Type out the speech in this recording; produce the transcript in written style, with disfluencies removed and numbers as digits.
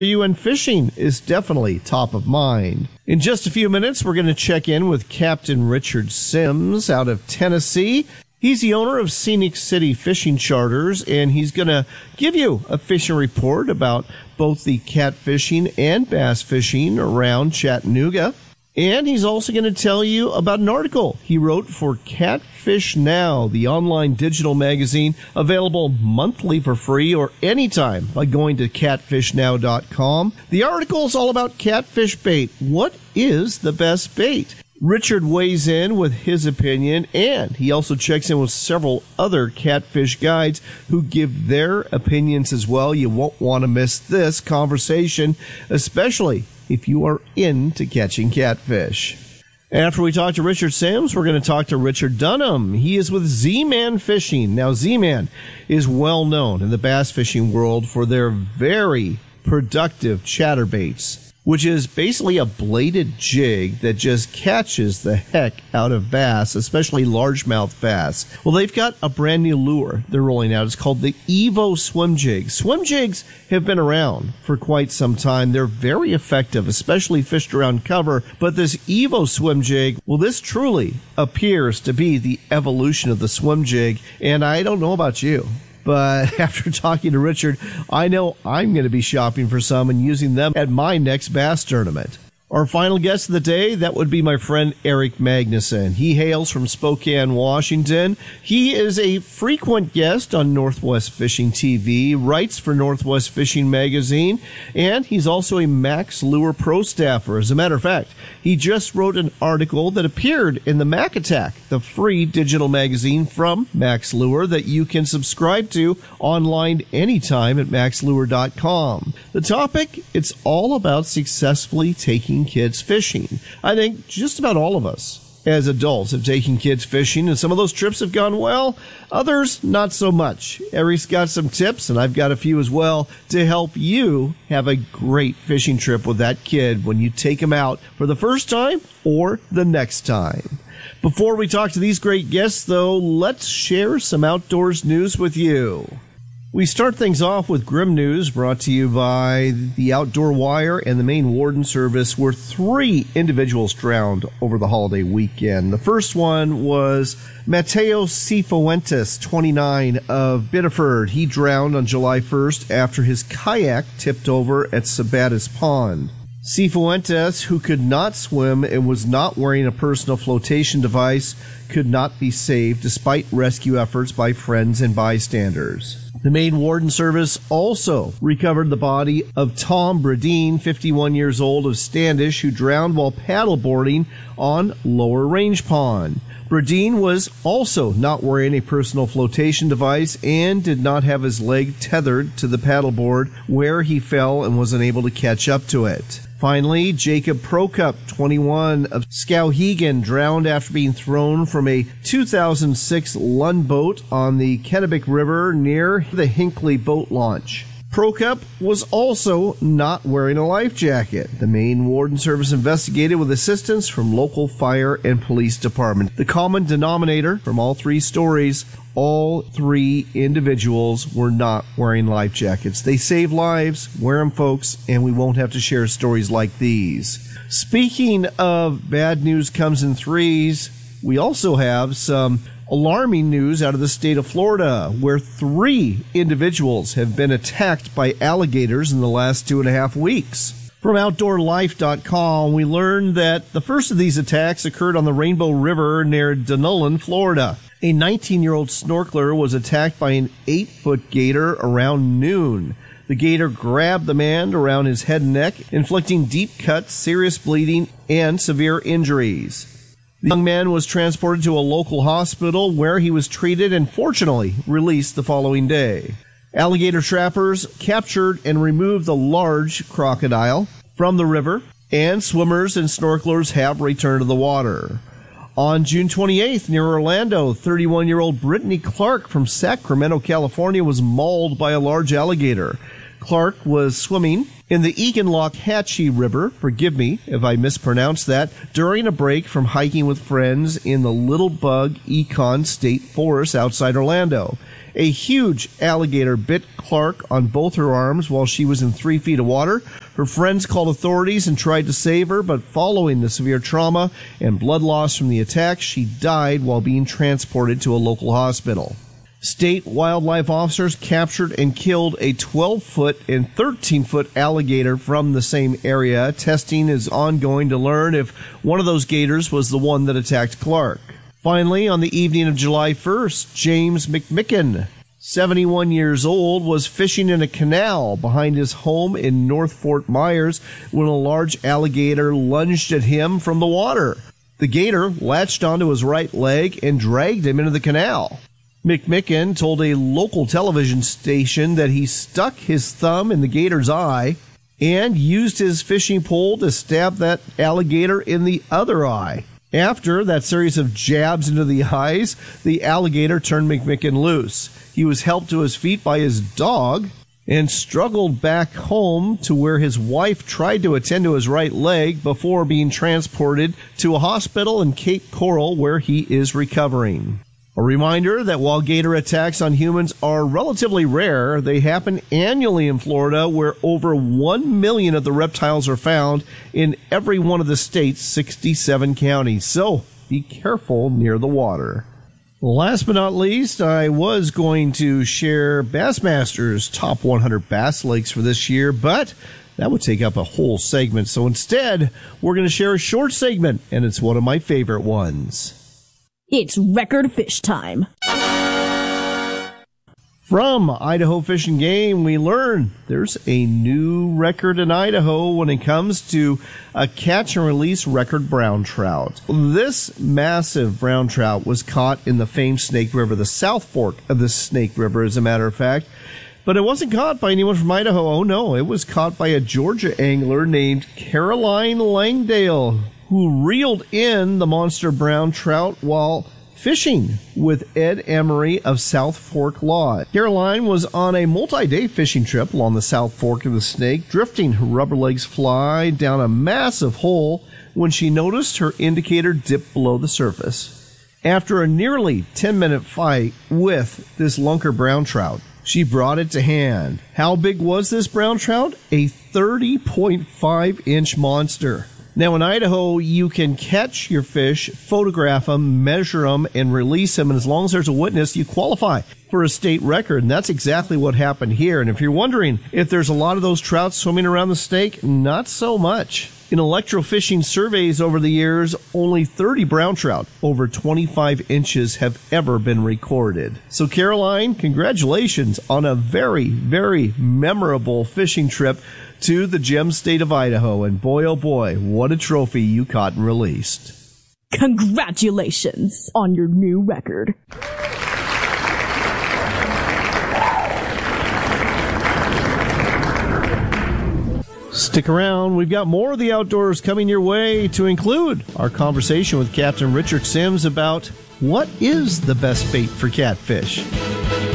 you, and fishing is definitely top of mind. In just a few minutes, we're going to check in with Captain Richard Sims out of Tennessee. He's the owner of Scenic City Fishing Charters, and he's going to give you a fishing report about both the catfishing and bass fishing around Chattanooga. And he's also going to tell you about an article he wrote for Catfish Now, the online digital magazine, available monthly for free or anytime by going to catfishnow.com. The article is all about catfish bait. What is the best bait? Richard weighs in with his opinion, and he also checks in with several other catfish guides who give their opinions as well. You won't want to miss this conversation, especially if you are into catching catfish. After we talk to Richard Sims, we're going to talk to Richard Dunham. He is with Z-Man Fishing. Now, Z-Man is well known in the bass fishing world for their very productive chatterbaits, which is basically a bladed jig that just catches the heck out of bass, especially largemouth bass. Well, they've got a brand new lure they're rolling out. It's called the Evo Swim Jig. Swim jigs have been around for quite some time. They're very effective, especially fished around cover. But this Evo Swim Jig, well, this truly appears to be the evolution of the swim jig. And I don't know about you, but after talking to Richard, I know I'm going to be shopping for some and using them at my next bass tournament. Our final guest of the day, that would be my friend Eric Magnuson. He hails from Spokane, Washington. He is a frequent guest on Northwest Fishing TV, writes for Northwest Fishing Magazine, and he's also a Max Lure Pro staffer. As a matter of fact, he just wrote an article that appeared in the Mac Attack, the free digital magazine from Max Lure that you can subscribe to online anytime at maxlure.com. The topic, it's all about successfully taking kids fishing. I think just about all of us as adults have taken kids fishing, and some of those trips have gone well, others not so much. Eric's got some tips, and I've got a few as well, to help you have a great fishing trip with that kid when you take him out for the first time or the next time. Before we talk to these great guests, though, let's share some outdoors news with you. We start things off with grim news brought to you by the Outdoor Wire and the Maine Warden Service, where 3 individuals drowned over the holiday weekend. The first one was Mateo Cifuentes, 29, of Biddeford. He drowned on July 1st after his kayak tipped over at Sabatis Pond. Cifuentes, who could not swim and was not wearing a personal flotation device, could not be saved despite rescue efforts by friends and bystanders. The Maine Warden Service also recovered the body of Tom Bradeen, 51 years old, of Standish, who drowned while paddleboarding on Lower Range Pond. Bradeen was also not wearing a personal flotation device and did not have his leg tethered to the paddleboard, where he fell and was unable to catch up to it. Finally, Jacob Prokup, 21, of Skowhegan, drowned after being thrown from a 2006 Lund boat on the Kennebec River near the Hinckley boat launch. Prokup was also not wearing a life jacket. The Maine Warden Service investigated with assistance from local fire and police department. The common denominator from all 3 stories, all 3 individuals were not wearing life jackets. They save lives. Wear them, folks, and we won't have to share stories like these. Speaking of bad news comes in threes, we also have some alarming news out of the state of Florida, where 3 individuals have been attacked by alligators in the last 2.5 weeks. From OutdoorLife.com, we learned that the first of these attacks occurred on the Rainbow River near Dunnellon, Florida. A 19-year-old snorkeler was attacked by an 8-foot gator around noon. The gator grabbed the man around his head and neck, inflicting deep cuts, serious bleeding, and severe injuries. The young man was transported to a local hospital where he was treated and fortunately released the following day. Alligator trappers captured and removed the large crocodile from the river, and swimmers and snorkelers have returned to the water. On June 28th, near Orlando, 31-year-old Brittany Clark from Sacramento, California, was mauled by a large alligator. Clark was swimming in the Eganlockhatchee River, forgive me if I mispronounce that, during a break from hiking with friends in the Little Bug Econ State Forest outside Orlando. A huge alligator bit Clark on both her arms while she was in 3 feet of water. Her friends called authorities and tried to save her, but following the severe trauma and blood loss from the attack, she died while being transported to a local hospital. State wildlife officers captured and killed a 12-foot and 13-foot alligator from the same area. Testing is ongoing to learn if one of those gators was the one that attacked Clark. Finally, on the evening of July 1st, James McMicken, 71 years old, was fishing in a canal behind his home in North Fort Myers when a large alligator lunged at him from the water. The gator latched onto his right leg and dragged him into the canal. McMicken told a local television station that he stuck his thumb in the gator's eye and used his fishing pole to stab that alligator in the other eye. After that series of jabs into the eyes, the alligator turned McMicken loose. He was helped to his feet by his dog and struggled back home to where his wife tried to attend to his right leg before being transported to a hospital in Cape Coral where he is recovering. A reminder that while gator attacks on humans are relatively rare, they happen annually in Florida where over 1 million of the reptiles are found in every one of the state's 67 counties. So be careful near the water. Last but not least, I was going to share Bassmaster's top 100 bass lakes for this year, but that would take up a whole segment. So instead, we're going to share a short segment, and it's one of my favorite ones. It's record fish time. From Idaho Fish and Game, we learn there's a new record in Idaho when it comes to a catch and release record brown trout. This massive brown trout was caught in the famed Snake River, the South Fork of the Snake River, as a matter of fact. But it wasn't caught by anyone from Idaho. Oh no, it was caught by a Georgia angler named Caroline Langdale, who reeled in the monster brown trout while fishing with Ed Emery of South Fork Lodge. Caroline was on a multi-day fishing trip along the South Fork of the Snake, drifting her rubber legs fly down a massive hole when she noticed her indicator dip below the surface. After a nearly 10-minute fight with this lunker brown trout, she brought it to hand. How big was this brown trout? A 30.5-inch monster. Now, in Idaho, you can catch your fish, photograph them, measure them, and release them. And as long as there's a witness, you qualify for a state record. And that's exactly what happened here. And if you're wondering if there's a lot of those trout swimming around the Snake, not so much. In electrofishing surveys over the years, only 30 brown trout over 25 inches have ever been recorded. So, Caroline, congratulations on a very, very memorable fishing trip to the gem state of Idaho. And boy, oh boy, what a trophy you caught and released. Congratulations on your new record. Stick around. We've got more of the outdoors coming your way, to include our conversation with Captain Richard Sims about what is the best bait for catfish.